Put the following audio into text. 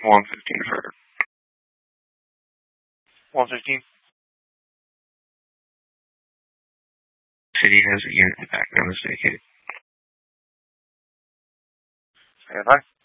115 for 115. City has a unit in the background that's vacated. Stand by.